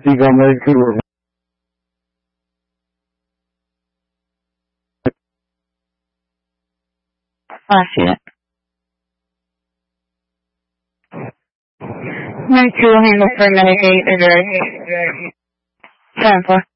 He gonna make sure. I see it. Make 2 handle for Medicaid address. 10-4.